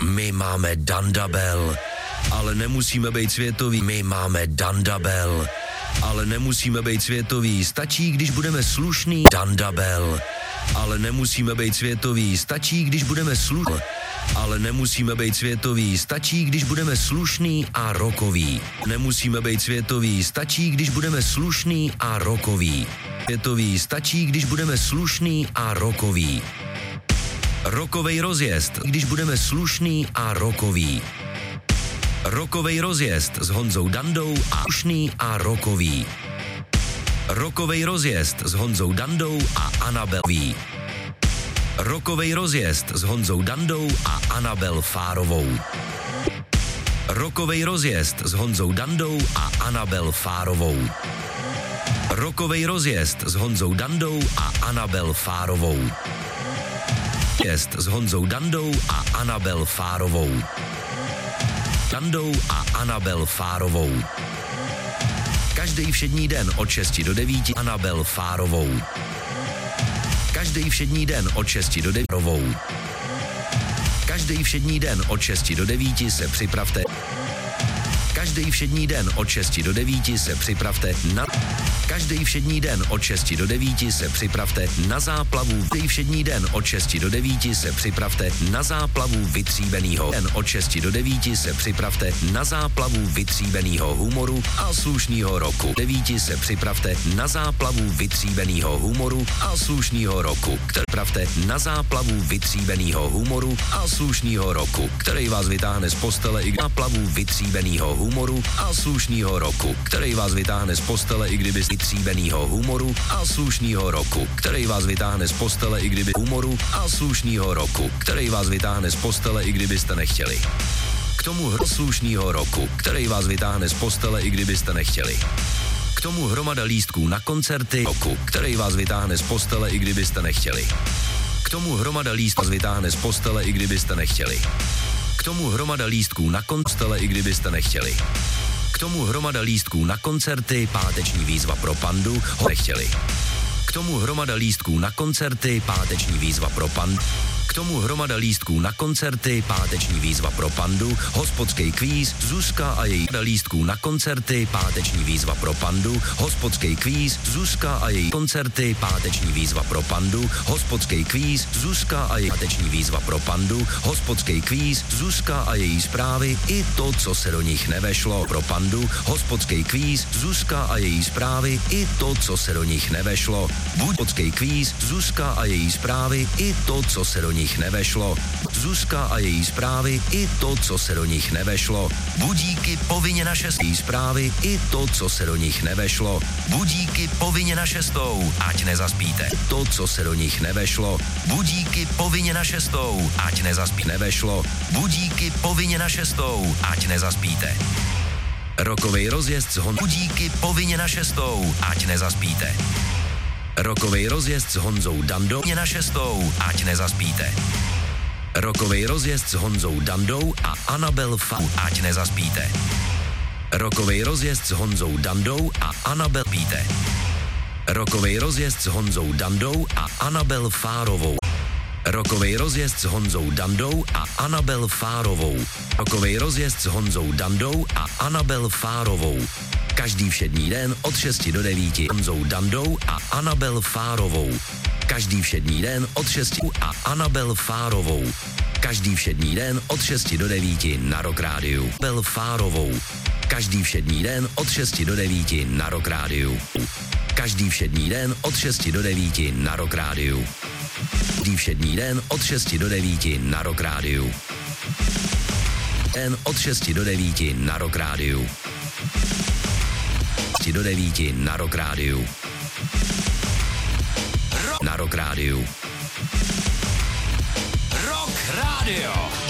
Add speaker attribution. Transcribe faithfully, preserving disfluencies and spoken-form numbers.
Speaker 1: My máme Dandabel, ale nemusíme být světoví. My máme Dandabel, ale nemusíme být světoví. Stačí, když budeme slušný. Dandabel, ale nemusíme být světoví. Stačí, když budeme slušný. Ale nemusíme být světoví. Stačí, když budeme slušný a rokový. Nemusíme být světoví. Stačí, když budeme slušný a rokový. Světový. Stačí, když budeme slušný a rokový. Rokovej rozjezd, když budeme slušný a rokový. Rokovej rozjezd s Honzou Dandou a slušný a rokový. Rokovej rozjezd s Honzou Dandou a Anabel Ví. Rokovej rozjezd s Honzou Dandou a Anabel Fárovou. Rokovej rozjezd s Honzou Dandou a Anabel Fárovou. Rokovej rozjezd s Honzou Dandou a Anabel Fárovou. Jest s Honzou Dandou a Anabel Fárovou. Dandou a Anabel Fárovou. Každý všední den od šesti do devíti Anabel Fárovou. Každý všední den od šesti do devíti. Každý všední den od šesti do devíti se připravte. Každý všední den od šesti do devíti se připravte na... Každý všední den od šesti do devíti se připravte na záplavu. Každý všední den od šesti do devíti se připravte na záplavu vytříbenýho. Den od šesti do devíti se připravte na záplavu vytříbenýho humoru a slušnýho roku. devíti se připravte na záplavu vytříbenýho humoru a slušnýho roku. Připravte na záplavu vytříbenýho humoru a slušnýho roku, který vás vytáhne z postele i záplavu vytříbenýho humoru a slušnýho roku, který vás vytáhne z postele i kdyby vytříbenýho humoru a slušnýho roku, který vás vytáhne z postele i kdyby humoru a slušnýho roku, který vás vytáhne z postele i kdybyste nechtěli. K tomu slušnýho roku, který vás vytáhne z postele i kdybyste nechtěli. K tomu hromada lístků na koncerty roku, který vás vytáhne z postele i kdybyste nechtěli. K tomu hromada lístků vás vytáhne z postele i kdybyste nechtěli. K tomu hromada lístků na koncerty i kdybyste nechtěli. K tomu hromada lístků na koncerty, páteční výzva pro Pandu, ho nechtěli. K tomu hromada lístků na koncerty, páteční výzva pro Pandu. K tomu hromada lístků na koncerty, páteční výzva pro Pandu, hospodský kvíz, Zuzka a její lístků na koncerty, páteční výzva pro Pandu, hospodský kvíz, Zuzka a její koncerty, páteční výzva pro Pandu, hospodský kvíz, Zuzka a její páteční výzva pro Pandu, hospodský kvíz, Zuzka a její zprávy, i to, co se do nich nevešlo pro Pandu, hospodský kvíz, Zuzka a její zprávy, i to, co se do nich nevešlo. Hospodský kvíz, Zuzka a její zprávy, i to, co se do nich nevešlo. Zuzka a její zprávy, i to, co se do nich nevešlo. Budíky povinně na šestou. Zprávy, i to, co se do nich nevešlo. Budíky povinně na šestou, ať nezaspíte. To, co se do nich nevešlo. Budíky povinně na šestou, ať nezaspíte. Nevešlo. Budíky povinně na šestou, ať nezaspíte. Rokovej rozjezd s Hon... Budíky povinně na šestou, ať nezaspíte. Rokovej rozjezd s Honzou Dandou na šestou, ať nezaspíte. Rokovej rozjezd s Honzou Dandou a Anabel Fárovou, ať nezaspíte. Rokovej rozjezd s Honzou Dandou a Anabel píte. Rokovej rozjezd s Honzou Dandou a Anabel Fárovou. Rokovej rozjezd s Honzou Dandou a Anabel Fárovou. Rokovej rozjezd s Honzou Dandou a Anabel Fárovou. Každý všední den od šesti do devíti Honzou Dandou a Anabel Fárovou. Každý všední den od šesti a Anabel Fárovou. Každý všední den od šesti do devíti na Rock Rádiu. Anabel Fárovou. Každý všední den od šesti do devíti na Rock Rádiu. Každý všední den od šesti do devíti na Rock Rádiu. Každý všední den od šesti do devíti na Rock Rádiu. Den od šesti do devíti na Rock Rádiu. do devíti na Rock Rádiu. Na Rock Rádiu.
Speaker 2: Rock Radio.